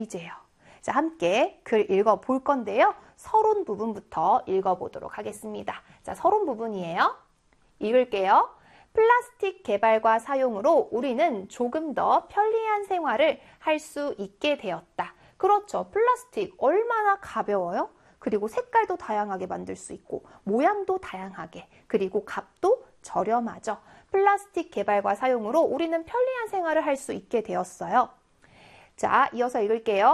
이제요. 자, 함께 글 읽어볼 건데요. 서론 부분부터 읽어보도록 하겠습니다. 자, 서론 부분이에요. 읽을게요. 플라스틱 개발과 사용으로 우리는 조금 더 편리한 생활을 할 수 있게 되었다. 그렇죠. 플라스틱 얼마나 가벼워요? 그리고 색깔도 다양하게 만들 수 있고 모양도 다양하게, 그리고 값도 저렴하죠. 플라스틱 개발과 사용으로 우리는 편리한 생활을 할 수 있게 되었어요. 자, 이어서 읽을게요.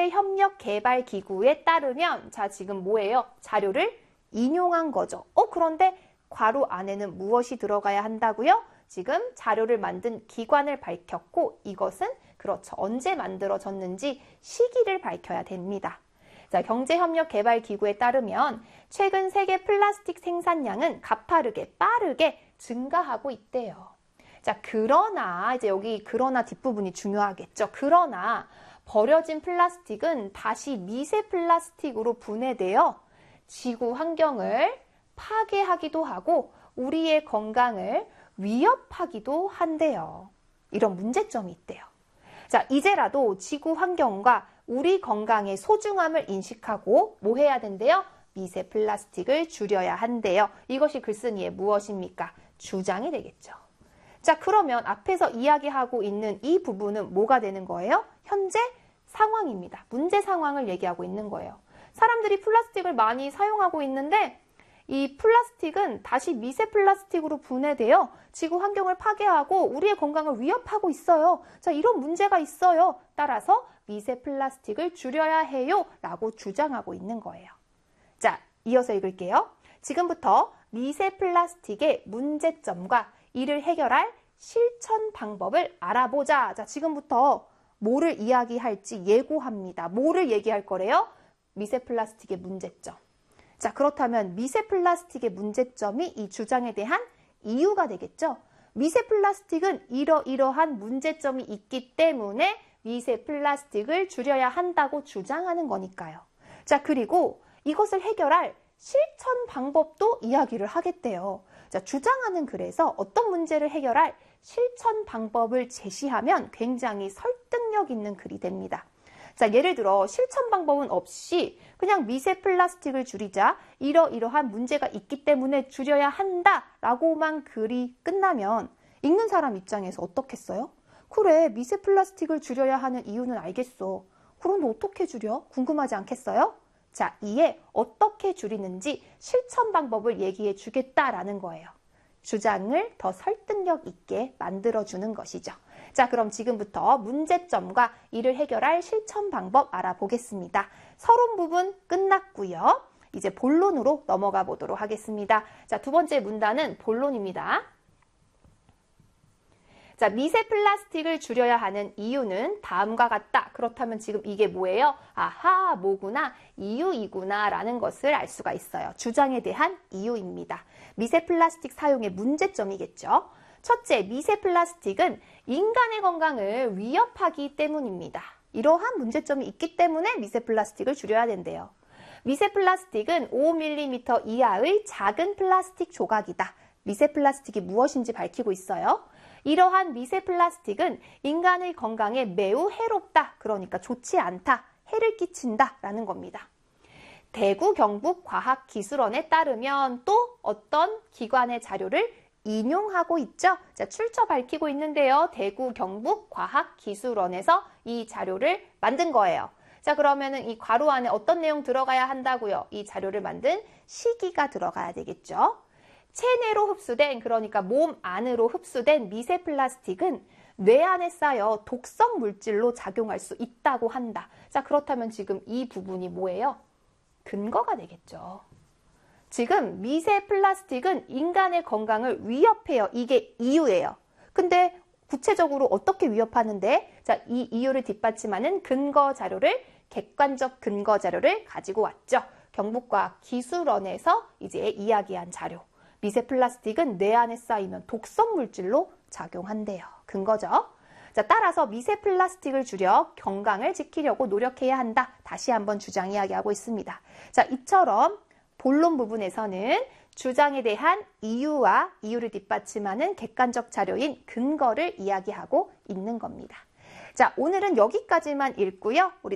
경제협력개발기구에 따르면, 자, 지금 뭐예요? 자료를 인용한 거죠. 그런데 괄호 안에는 무엇이 들어가야 한다고요? 지금 자료를 만든 기관을 밝혔고, 이것은 그렇죠. 언제 만들어졌는지 시기를 밝혀야 됩니다. 자, 경제협력개발기구에 따르면 최근 세계 플라스틱 생산량은 가파르게 빠르게 증가하고 있대요. 자, 그러나 이제 여기 그러나 뒷부분이 중요하겠죠. 그러나 버려진 플라스틱은 다시 미세 플라스틱으로 분해되어 지구 환경을 파괴하기도 하고 우리의 건강을 위협하기도 한대요. 이런 문제점이 있대요. 자, 이제라도 지구 환경과 우리 건강의 소중함을 인식하고 뭐 해야 된대요? 미세 플라스틱을 줄여야 한대요. 이것이 글쓴이의 무엇입니까? 주장이 되겠죠. 자, 그러면 앞에서 이야기하고 있는 이 부분은 뭐가 되는 거예요? 현재 상황입니다. 문제 상황을 얘기하고 있는 거예요. 사람들이 플라스틱을 많이 사용하고 있는데 이 플라스틱은 다시 미세 플라스틱으로 분해되어 지구 환경을 파괴하고 우리의 건강을 위협하고 있어요. 자, 이런 문제가 있어요. 따라서 미세 플라스틱을 줄여야 해요. 라고 주장하고 있는 거예요. 자, 이어서 읽을게요. 지금부터 미세 플라스틱의 문제점과 이를 해결할 실천 방법을 알아보자. 자, 지금부터 뭐를 이야기할지 예고합니다. 뭐를 얘기할 거래요? 미세 플라스틱의 문제점. 자, 그렇다면 미세 플라스틱의 문제점이 이 주장에 대한 이유가 되겠죠. 미세 플라스틱은 이러이러한 문제점이 있기 때문에 미세 플라스틱을 줄여야 한다고 주장하는 거니까요. 자, 그리고 이것을 해결할 실천 방법도 이야기를 하겠대요. 자, 주장하는 글에서 어떤 문제를 해결할 실천 방법을 제시하면 굉장히 설득력 있는 글이 됩니다. 자, 예를 들어 실천 방법은 없이 그냥 미세 플라스틱을 줄이자, 이러이러한 문제가 있기 때문에 줄여야 한다라고만 글이 끝나면 읽는 사람 입장에서 어떻겠어요? 그래, 미세 플라스틱을 줄여야 하는 이유는 알겠어. 그런데 어떻게 줄여? 궁금하지 않겠어요? 자, 이에 어떻게 줄이는지 실천 방법을 얘기해 주겠다라는 거예요. 주장을 더 설득력 있게 만들어주는 것이죠. 자, 그럼 지금부터 문제점과 이를 해결할 실천 방법 알아보겠습니다. 서론 부분 끝났고요. 이제 본론으로 넘어가 보도록 하겠습니다. 자, 두 번째 문단은 본론입니다. 자, 미세 플라스틱을 줄여야 하는 이유는 다음과 같다. 그렇다면 지금 이게 뭐예요? 아하, 뭐구나, 이유이구나 라는 것을 알 수가 있어요. 주장에 대한 이유입니다. 미세 플라스틱 사용의 문제점이겠죠. 첫째, 미세 플라스틱은 인간의 건강을 위협하기 때문입니다. 이러한 문제점이 있기 때문에 미세 플라스틱을 줄여야 된대요. 미세 플라스틱은 5mm 이하의 작은 플라스틱 조각이다. 미세 플라스틱이 무엇인지 밝히고 있어요. 이러한 미세 플라스틱은 인간의 건강에 매우 해롭다. 그러니까 좋지 않다. 해를 끼친다. 라는 겁니다. 대구 경북과학기술원에 따르면 또 어떤 기관의 자료를 인용하고 있죠. 자, 출처 밝히고 있는데요. 대구 경북과학기술원에서 이 자료를 만든 거예요. 자, 그러면은 이 괄호 안에 어떤 내용 들어가야 한다고요? 이 자료를 만든 시기가 들어가야 되겠죠. 체내로 흡수된, 그러니까 몸 안으로 흡수된 미세 플라스틱은 뇌 안에 쌓여 독성 물질로 작용할 수 있다고 한다. 자, 그렇다면 지금 이 부분이 뭐예요? 근거가 되겠죠. 지금 미세 플라스틱은 인간의 건강을 위협해요. 이게 이유예요. 근데 구체적으로 어떻게 위협하는데? 자, 이 이유를 뒷받침하는 근거 자료를, 객관적 근거 자료를 가지고 왔죠. 경북과학기술원에서 이제 이야기한 자료. 미세 플라스틱은 뇌 안에 쌓이면 독성 물질로 작용한대요. 근거죠. 자, 따라서 미세 플라스틱을 줄여 건강을 지키려고 노력해야 한다. 다시 한번 주장 이야기하고 있습니다. 자, 이처럼 본론 부분에서는 주장에 대한 이유와 이유를 뒷받침하는 객관적 자료인 근거를 이야기하고 있는 겁니다. 자, 오늘은 여기까지만 읽고요. 우리